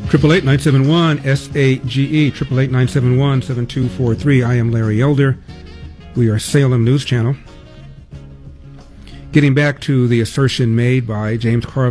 888-971-SAGE, 888-971-7243. I am Larry Elder. We are Salem News Channel. Getting back to the assertion made by James Carville